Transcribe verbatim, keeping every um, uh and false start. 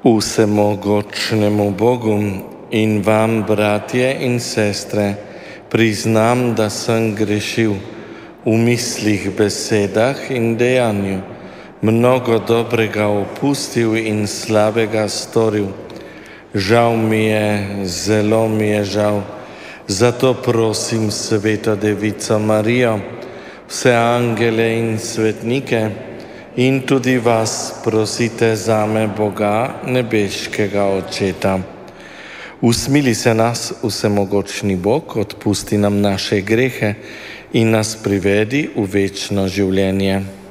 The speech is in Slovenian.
Vsemogočnemu Bogu in vam, bratje in sestre, priznam, da sem grešil v mislih, besedah in dejanju, mnogo dobrega opustil in slabega storil. Žal mi je, zelo mi je žal, zato prosim Sveto Devico Marijo, vse angele in svetnike, in tudi vas prosite zame, Boga, nebeškega Očeta. Usmili se nas, vsemogočni Bog, odpusti nam naše grehe in nas privedi v večno življenje.